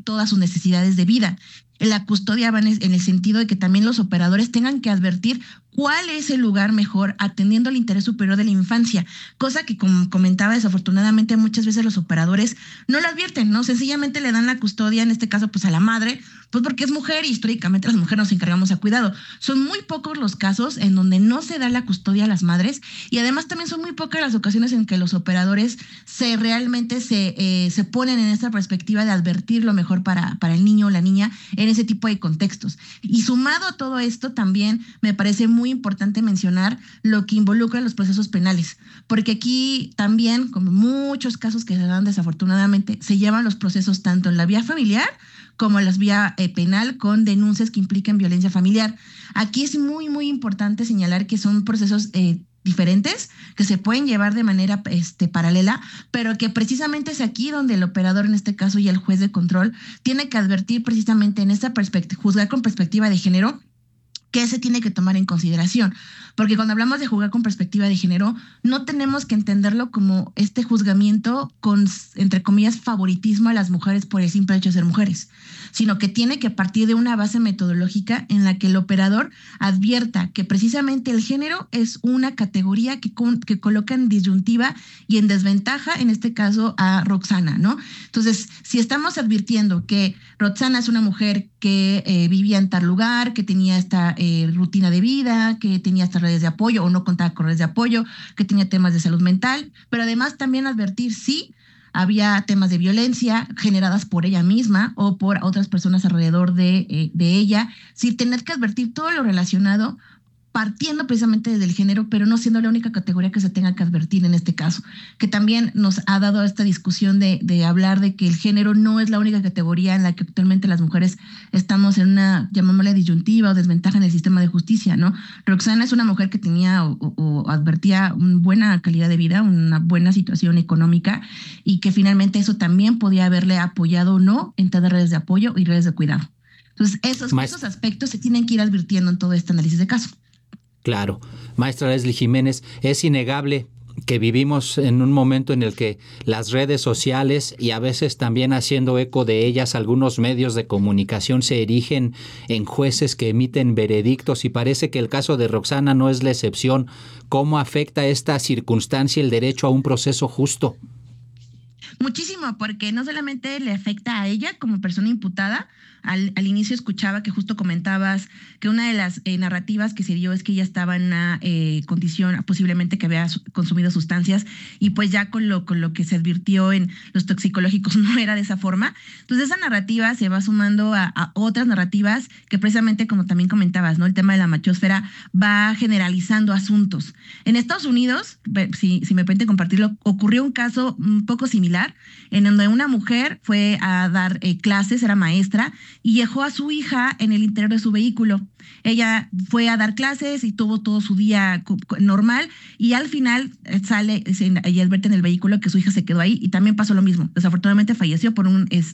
todas sus necesidades de vida. En la custodia va en el sentido de que también los operadores tengan que advertir cuál es el lugar mejor atendiendo el interés superior de la infancia, cosa que, como comentaba, desafortunadamente muchas veces los operadores no lo advierten, ¿no? Sencillamente le dan la custodia, en este caso, pues a la madre, pues porque es mujer y históricamente las mujeres nos encargamos a cuidado. Son muy pocos los casos en donde no se da la custodia a las madres y además también son muy pocas las ocasiones en que los operadores realmente se ponen en esta perspectiva de advertir lo mejor para el niño o la niña en ese tipo de contextos. Y sumado a todo esto, también me parece muy importante mencionar lo que involucra los procesos penales, porque aquí también, como muchos casos que se dan desafortunadamente, se llevan los procesos tanto en la vía familiar como en la vía penal con denuncias que impliquen violencia familiar. Aquí es muy, muy importante señalar que son procesos diferentes que se pueden llevar de manera paralela, pero que precisamente es aquí donde el operador, en este caso, y el juez de control, tiene que advertir precisamente en esta perspectiva, juzgar con perspectiva de género, qué se tiene que tomar en consideración. Porque cuando hablamos de juzgar con perspectiva de género, no tenemos que entenderlo como este juzgamiento con, entre comillas, favoritismo a las mujeres por el simple hecho de ser mujeres, sino que tiene que partir de una base metodológica en la que el operador advierta que precisamente el género es una categoría que coloca en disyuntiva y en desventaja, en este caso, a Roxana, ¿no? Entonces, si estamos advirtiendo que Roxana es una mujer que vivía en tal lugar, que tenía esta rutina de vida, que tenía estas redes de apoyo o no contaba con redes de apoyo, que tenía temas de salud mental, pero además también advertir si había temas de violencia generadas por ella misma o por otras personas alrededor de ella, sin tener que advertir todo lo relacionado, partiendo precisamente desde el género, pero no siendo la única categoría que se tenga que advertir en este caso, que también nos ha dado esta discusión de hablar de que el género no es la única categoría en la que actualmente las mujeres estamos en una, llamémosle, disyuntiva o desventaja en el sistema de justicia, ¿no? Roxana es una mujer que tenía o advertía una buena calidad de vida, una buena situación económica y que finalmente eso también podía haberle apoyado o no en todas las redes de apoyo y redes de cuidado. Entonces, esos aspectos se tienen que ir advirtiendo en todo este análisis de caso. Claro. Maestra Leslie Jiménez, es innegable que vivimos en un momento en el que las redes sociales y a veces también haciendo eco de ellas algunos medios de comunicación se erigen en jueces que emiten veredictos y parece que el caso de Roxana no es la excepción. ¿Cómo afecta esta circunstancia el derecho a un proceso justo? Muchísimo, porque no solamente le afecta a ella como persona imputada. Al inicio escuchaba que justo comentabas que una de las narrativas que se dio es que ella estaba en una condición posiblemente que había consumido sustancias y pues ya con lo que se advirtió en los toxicológicos no era de esa forma. Entonces esa narrativa se va sumando a otras narrativas que precisamente, como también comentabas, ¿no? El tema de la machosfera va generalizando asuntos. En Estados Unidos, si me permiten compartirlo, ocurrió un caso un poco similar en donde una mujer fue a dar clases, era maestra, y dejó a su hija en el interior de su vehículo. Ella fue a dar clases y tuvo todo su día normal y al final sale y advierte en el vehículo que su hija se quedó ahí y también pasó lo mismo. Desafortunadamente falleció por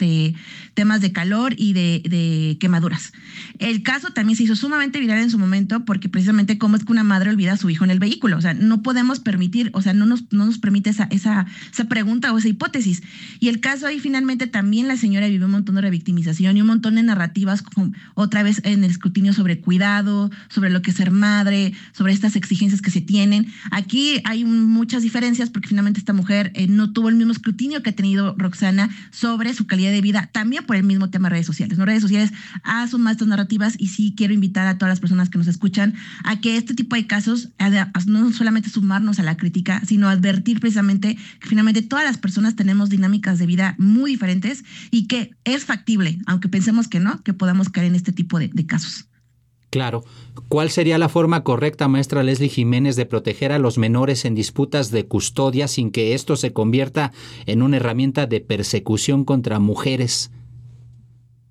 temas de calor y de quemaduras. El caso también se hizo sumamente viral en su momento porque precisamente cómo es que una madre olvida a su hijo en el vehículo. O sea, no podemos permitir, o sea, no nos permite esa pregunta o esa hipótesis. Y el caso ahí finalmente también la señora vivió un montón de revictimización y un montón de narrativas como otra vez en el escrutinio sobre cuidado, sobre lo que es ser madre, sobre estas exigencias que se tienen. Aquí hay muchas diferencias porque finalmente esta mujer no tuvo el mismo escrutinio que ha tenido Roxana sobre su calidad de vida, también por el mismo tema de redes sociales. ¿No? Redes sociales asuman estas narrativas y sí quiero invitar a todas las personas que nos escuchan a que este tipo de casos no solamente sumarnos a la crítica, sino advertir precisamente que finalmente todas las personas tenemos dinámicas de vida muy diferentes y que es factible, aunque pensemos que no, que podamos caer en este tipo de casos. Claro. ¿Cuál sería la forma correcta, maestra Leslie Jiménez, de proteger a los menores en disputas de custodia sin que esto se convierta en una herramienta de persecución contra mujeres?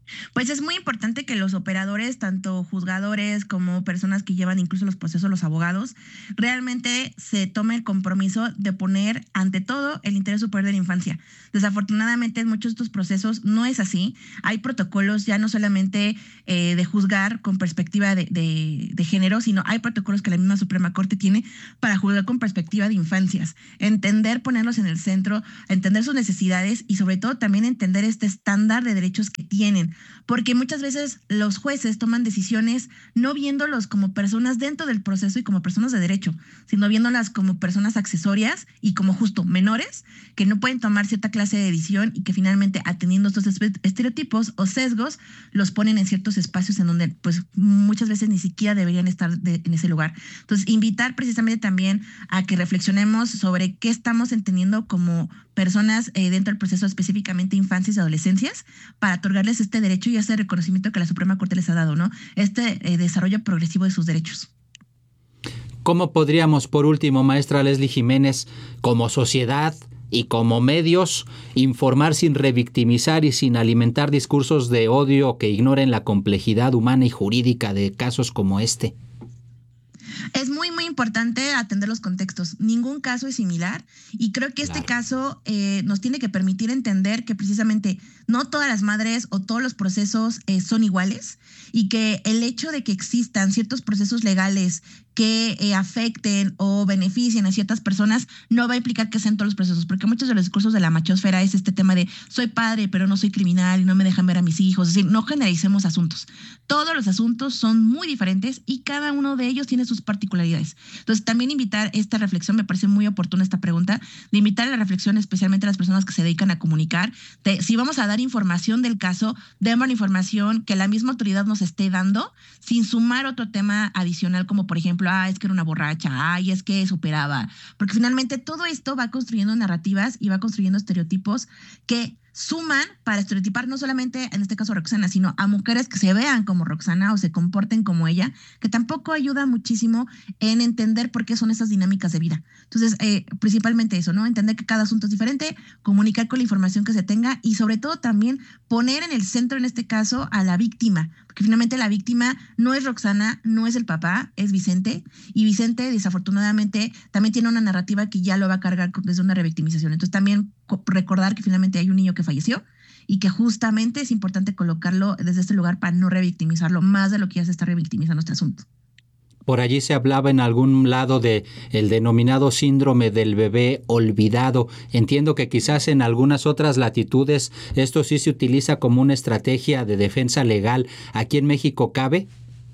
Pues es muy importante que los operadores, tanto juzgadores como personas que llevan incluso los procesos, los abogados, realmente se tome el compromiso de poner ante todo el interés superior de la infancia. Desafortunadamente en muchos de estos procesos no es así. Hay protocolos ya no solamente de juzgar con perspectiva de género, sino hay protocolos que la misma Suprema Corte tiene para juzgar con perspectiva de infancias. Entender, ponerlos en el centro, entender sus necesidades y sobre todo también entender este estándar de derechos que tienen, porque muchas veces los jueces toman decisiones no viéndolos como personas dentro del proceso y como personas de derecho, sino viéndolas como personas accesorias y como justo menores que no pueden tomar cierta clase de decisión y que finalmente atendiendo estos estereotipos o sesgos los ponen en ciertos espacios en donde pues muchas veces ni siquiera deberían estar en ese lugar. Entonces, invitar precisamente también a que reflexionemos sobre qué estamos entendiendo como personas dentro del proceso, específicamente infancias y adolescencias, para otorgarles este derecho y ese reconocimiento que la Suprema Corte les ha dado, ¿no? Este desarrollo progresivo de sus derechos. ¿Cómo podríamos, por último, maestra Leslie Jiménez, como sociedad y como medios, informar sin revictimizar y sin alimentar discursos de odio que ignoren la complejidad humana y jurídica de casos como este? Es muy, muy importante atender los contextos. Ningún caso es similar y creo que este caso nos tiene que permitir entender que precisamente no todas las madres o todos los procesos son iguales y que el hecho de que existan ciertos procesos legales que afecten o beneficien a ciertas personas no va a implicar que sean todos los procesos, porque muchos de los discursos de la machosfera es este tema de soy padre pero no soy criminal y no me dejan ver a mis hijos. Es decir, no generalicemos asuntos. Todos los asuntos son muy diferentes y cada uno de ellos tiene sus particularidades. Entonces, también invitar esta reflexión, me parece muy oportuna esta pregunta, de invitar a la reflexión especialmente a las personas que se dedican a comunicar, de si vamos a dar información del caso, demos la información que la misma autoridad nos esté dando, sin sumar otro tema adicional como por ejemplo, es que era una borracha, es que superaba, porque finalmente todo esto va construyendo narrativas y va construyendo estereotipos que suman para estereotipar no solamente en este caso a Roxana, sino a mujeres que se vean como Roxana o se comporten como ella, que tampoco ayuda muchísimo en entender por qué son esas dinámicas de vida. Entonces, principalmente eso, ¿no? Entender que cada asunto es diferente, comunicar con la información que se tenga y sobre todo también poner en el centro, en este caso, a la víctima, porque finalmente la víctima no es Roxana, no es el papá, es Vicente, y Vicente desafortunadamente también tiene una narrativa que ya lo va a cargar desde una revictimización. Entonces también recordar que finalmente hay un niño que falleció y que justamente es importante colocarlo desde este lugar para no revictimizarlo más de lo que ya se está revictimizando este asunto. Por allí se hablaba en algún lado de el denominado síndrome del bebé olvidado. Entiendo que quizás en algunas otras latitudes esto sí se utiliza como una estrategia de defensa legal. ¿Aquí en México cabe?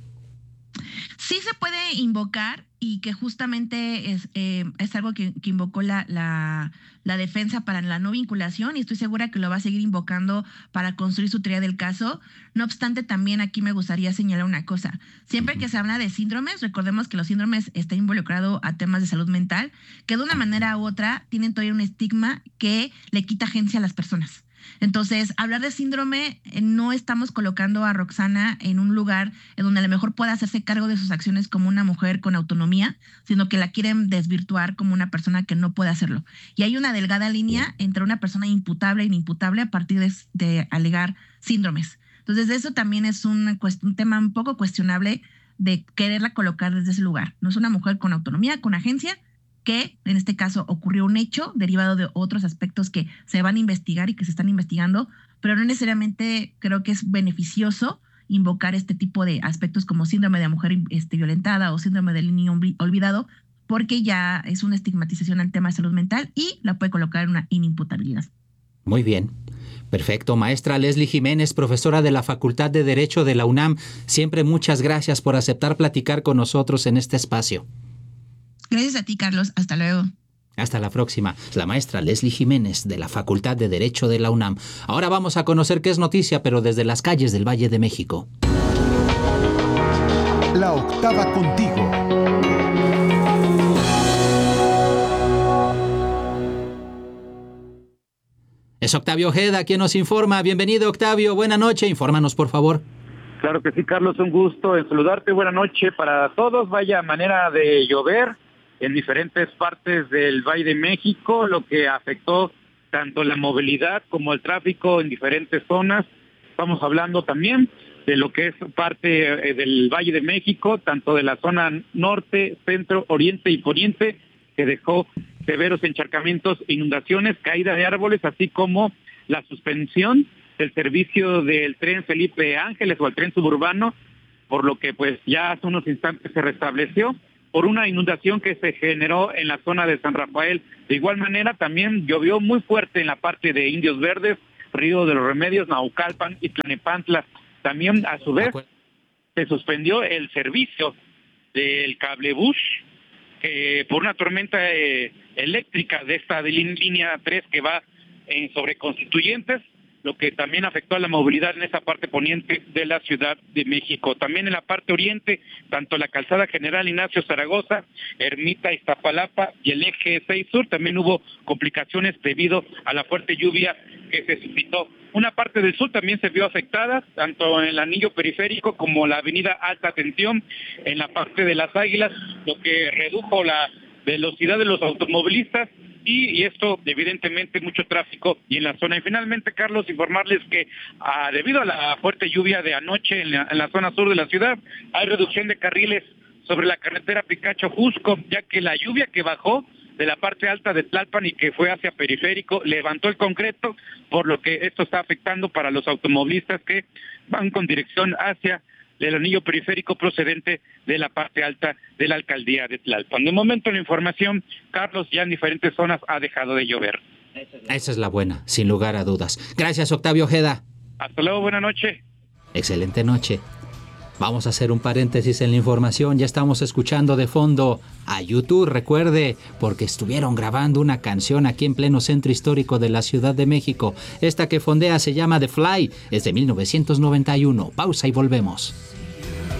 Sí se puede invocar y que justamente es algo que invocó la defensa para la no vinculación y estoy segura que lo va a seguir invocando para construir su teoría del caso. No obstante, también aquí me gustaría señalar una cosa. Siempre que se habla de síndromes, recordemos que los síndromes están involucrados a temas de salud mental, que de una manera u otra tienen todavía un estigma que le quita agencia a las personas. Entonces, hablar de síndrome, no estamos colocando a Roxana en un lugar en donde a lo mejor pueda hacerse cargo de sus acciones como una mujer con autonomía, sino que la quieren desvirtuar como una persona que no puede hacerlo. Y hay una delgada línea entre una persona imputable e inimputable a partir de alegar síndromes. Entonces, eso también es un tema un poco cuestionable de quererla colocar desde ese lugar. No es una mujer con autonomía, con agencia, que en este caso ocurrió un hecho derivado de otros aspectos que se van a investigar y que se están investigando, pero no necesariamente creo que es beneficioso invocar este tipo de aspectos como síndrome de mujer violentada o síndrome del niño olvidado, porque ya es una estigmatización al tema de salud mental y la puede colocar en una inimputabilidad. Muy bien. Perfecto. Maestra Leslie Jiménez, profesora de la Facultad de Derecho de la UNAM, siempre muchas gracias por aceptar platicar con nosotros en este espacio. Gracias a ti, Carlos. Hasta luego. Hasta la próxima. La maestra Leslie Jiménez de la Facultad de Derecho de la UNAM. Ahora vamos a conocer qué es noticia, pero desde las calles del Valle de México. La octava contigo. Es Octavio Ojeda quien nos informa. Bienvenido, Octavio. Buena noche. Infórmanos, por favor. Claro que sí, Carlos, un gusto en saludarte. Buena noche para todos. Vaya manera de llover en diferentes partes del Valle de México, lo que afectó tanto la movilidad como el tráfico en diferentes zonas. estamos hablando también de lo que es parte del Valle de México, tanto de la zona norte, centro, oriente y poniente, que dejó severos encharcamientos, inundaciones, caída de árboles, así como la suspensión del servicio del tren Felipe Ángeles o el tren suburbano, por lo que pues ya hace unos instantes se restableció por una inundación que se generó en la zona de San Rafael. De igual manera también llovió muy fuerte en la parte de Indios Verdes, Río de los Remedios, Naucalpan y Tlanepantla. También a su vez se suspendió el servicio del cablebús por una tormenta eléctrica de esta línea 3 que va sobre Constituyentes, lo que también afectó a la movilidad en esa parte poniente de la Ciudad de México. También en la parte oriente, tanto la calzada General Ignacio Zaragoza, Ermita Iztapalapa y el eje 6 Sur, también hubo complicaciones debido a la fuerte lluvia que se suscitó. Una parte del sur también se vio afectada, tanto en el anillo periférico como la avenida Alta Tensión, en la parte de las Águilas, lo que redujo la velocidad de los automovilistas, y esto evidentemente mucho tráfico y en la zona. Y finalmente, Carlos, informarles que debido a la fuerte lluvia de anoche en la zona sur de la ciudad, hay reducción de carriles sobre la carretera Picacho-Jusco, ya que la lluvia que bajó de la parte alta de Tlalpan y que fue hacia periférico levantó el concreto, por lo que esto está afectando para los automovilistas que van con dirección hacia el anillo periférico procedente de la parte alta de la alcaldía de Tlalpan. De momento la información, Carlos, ya en diferentes zonas ha dejado de llover. Esa es la buena, sin lugar a dudas. Gracias, Octavio Ojeda. Hasta luego, buena noche. Excelente noche. Vamos a hacer un paréntesis en la información. Ya estamos escuchando de fondo a YouTube, recuerde, porque estuvieron grabando una canción aquí en pleno centro histórico de la Ciudad de México. Esta que fondea se llama The Fly, es de 1991. Pausa y volvemos.